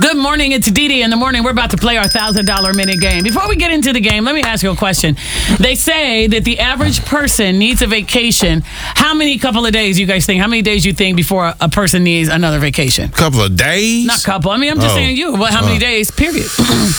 Good morning. It's Dee in the morning. We're about to play our $1,000 minute game. Before we get into the game, let me ask you a question. They say that the average person needs a vacation. How many couple of days you guys think? How many days you think before a person needs another vacation? Couple of days? Not couple. I mean, I'm just saying you. Well, how many days, period?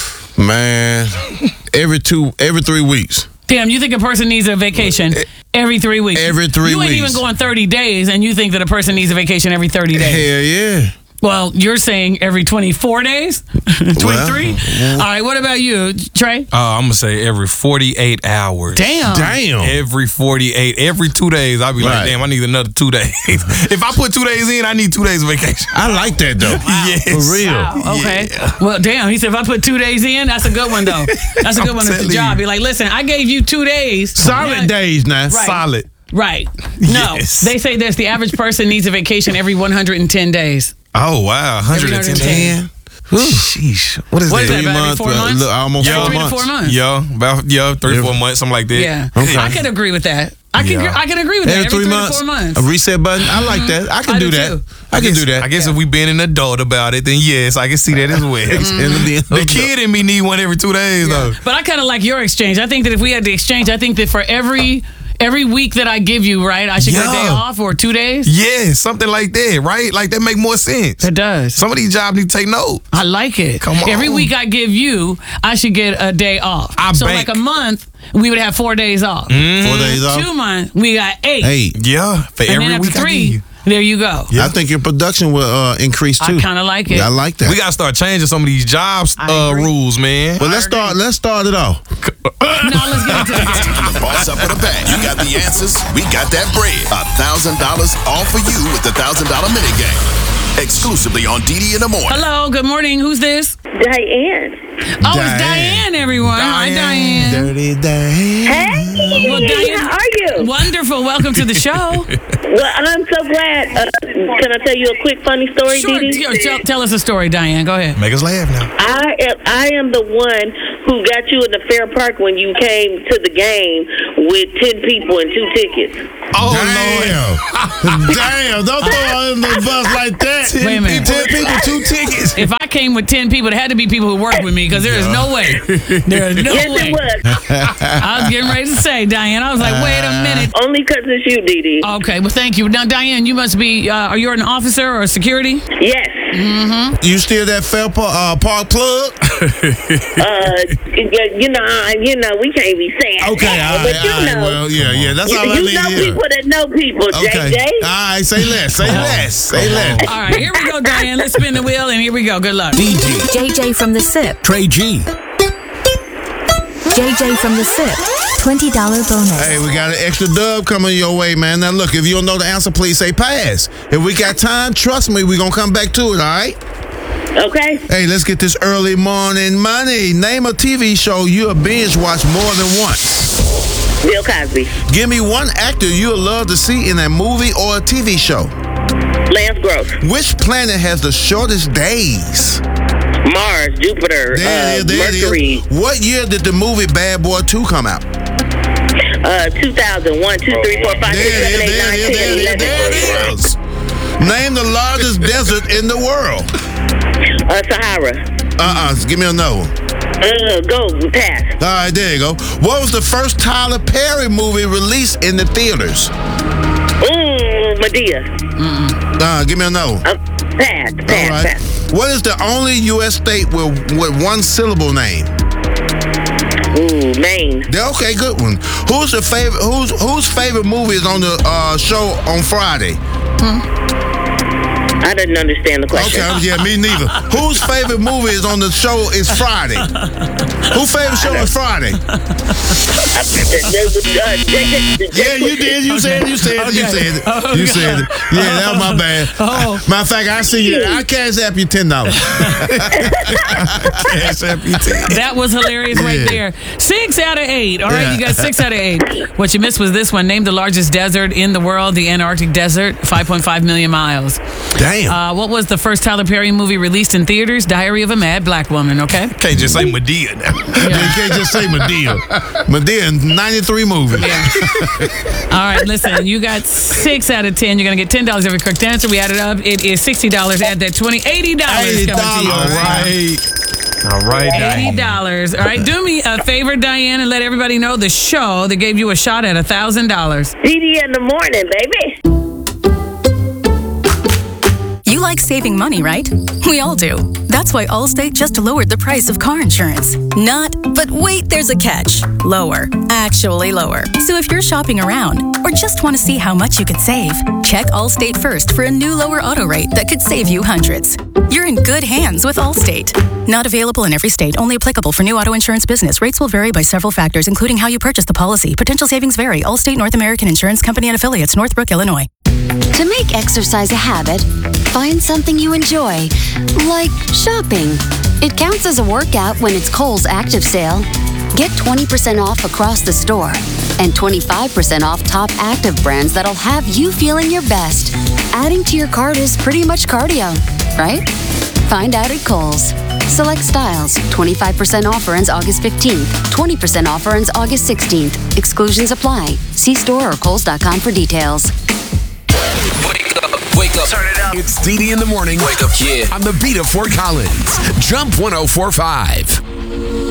Man, every 3 weeks. Damn, you think a person needs a vacation every 3 weeks? Every 3 weeks. You ain't even going 30 days, and you think that a person needs a vacation every 30 days. Hell yeah. Well, you're saying every 24 days? 23? All right, what about you, Trey? I'm going to say every 48 hours. Damn. Every 48. Every 2 days, I'll be like, damn, I need another 2 days. If I put 2 days in, I need 2 days of vacation. I like that, though. Wow. Yes. For real. Wow, okay. Yeah. Well, damn, he said if I put 2 days in, that's a good one, though. That's a good one at the job. Be like, listen, I gave you 2 days. Solid days now. Right. Solid. Right. No, Yes. they say this. The average person needs a vacation every 110 days. Oh, wow. 110. 110. Sheesh. What is that? 3 months, 4 months? almost 4 3 to months. 4 months. Yeah, 3 or 4 months, something like that. Yeah. Okay. I can agree with that. I can agree with that. Every 3 3 months. to 4 months. A reset button. I like that. I can do that. too. I can do that. I guess if we being an adult about it, then yes, I can see that as well. The kid in me need one every 2 days, though. But I kind of like your exchange. I think that if we had the exchange, I think that for every week that I give you, right, I should get a day off or 2 days. Yeah, something like that, right? Like that make more sense. It does. Some of these jobs need to take note. I like it. Come on. Every week I give you, I should get a day off. So bank. like a month, we would have 4 days off. 4 days off. 2 months, we got 8. 8. Yeah, for And every then after week I 3, give you. there you go. Yeah. I think your production will increase too. I kind of like it. Yeah, I like that. We gotta start changing some of these jobs I agree. rules, man. Well, let's start it off. Now let's get into the game. Boss up with a bang. You got the answers. We got that bread. $1,000 all for you with the $1,000 minute game. Exclusively on Dee in the morning. Hello, good morning. Who's this? Diane. Oh, it's Diane, everyone. Hi, Diane. Dirty Diane. Hey, Well, Diane- how are you? Wonderful. Welcome to the show. Well, I'm so glad. Can I tell you a quick funny story, Sure. Dee? Tell us a story, Diane. Go ahead. Make us laugh now. I am the one who got you in the Fair Park when you came to the game with 10 people and 2 tickets. Oh, Damn. Damn. Don't throw her in the bus like that. Wait a minute. 10 people, 2 tickets. If I came with 10 people, it had to be people who worked with me because there is no way. There is no Yes, way. it was. I was getting ready to say, Diane. I was like, wait a minute. Only because it's you, Dee. Okay, well, thank you. Now, Diane, you must be, are you an officer or security? Yes. You still that Fair Park plug? You know, we can't be saying Okay, that, all but right, you all right. know. Well, yeah, that's all I You need know to hear. people that know people, Okay. JJ. All right, say less, say less, say less. All right, here we go, Diane. Let's spin the wheel, and here we go. Good luck. JJ from the SIP. Trey G. JJ from the SIP. $20 bonus. Hey, we got an extra dub coming your way, man. Now, look, if you don't know the answer, please say pass. If we got time, trust me, we're going to come back to it, all right? Okay. Hey, let's get this early morning money. Name a TV show you'll binge watch more than once. Bill Cosby. Give me one actor you'll love to see in a movie or a TV show. Lance Gross. Which planet has the shortest days? Mars, Jupiter, There it Mercury. is. What year did the movie Bad Boy 2 come out? 2001, 2, 3, 4, 5, 6, 7, 8, 9, 10, 11. There it is. Name the largest desert in the world. Sahara. Give me another one. Go, pass. All right, there you go. What was the first Tyler Perry movie released in the theaters? Medea. Give me another one. Pass, All right. pass. What is the only U.S. state with one syllable name? Maine. Okay, good one. Whose favorite movie is on the show on Friday? I didn't understand the question. Okay, yeah, me neither. Whose favorite movie is on the show is Friday? Whose favorite show is Friday? Yeah, you did. You said it. You said it. You said it. Yeah, that was my bad. Matter of fact, I see you. I cash app you $10. Cash app you $10. That was hilarious right there. 6 out of 8. All right, you got 6 out of 8. What you missed was this one. Name the largest desert in the world, the Antarctic Desert, 5.5 million miles. Damn. What was the first Tyler Perry movie released in theaters? Diary of a Mad Black Woman, okay? Can't just say Madea now. You can't just say Madea. Madea in 93 movies. All right, listen, you got 6 out of 10. You're going to get $10 every correct answer. We add it up. It is $60. Add that $20. $80 coming to you. All right. $80. All right, do me a favor, Diane, and let everybody know the show that gave you a shot at $1,000. DD in the morning, baby. You like saving money, right? We all do. That's why Allstate just lowered the price of car insurance. But wait, there's a catch. Lower. Actually lower. So if you're shopping around or just want to see how much you could save, check Allstate first for a new lower auto rate that could save you hundreds. You're in good hands with Allstate. Not available in every state. Only applicable for new auto insurance business. Rates will vary by several factors, including how you purchase the policy. Potential savings vary. Allstate North American Insurance Company and Affiliates, Northbrook, Illinois. To make exercise a habit, find something you enjoy, like shopping. It counts as a workout when it's Kohl's Active Sale. Get 20% off across the store and 25% off top active brands that'll have you feeling your best. Adding to your cart is pretty much cardio, right? Find out at Kohl's. Select styles. 25% offer ends August 15th. 20% offer ends August 16th. Exclusions apply. See store or Kohls.com for details. Wake up. Turn it up. It's DD in the morning. Wake up, yeah. On the beat of Fort Collins. Jump 104.5.